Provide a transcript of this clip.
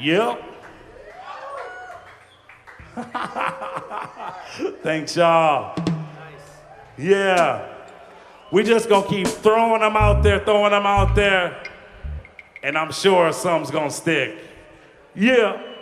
Yep. Thanks, y'all. Yeah. We just gonna keep throwing them out there, and I'm sure some's gonna stick. Yeah.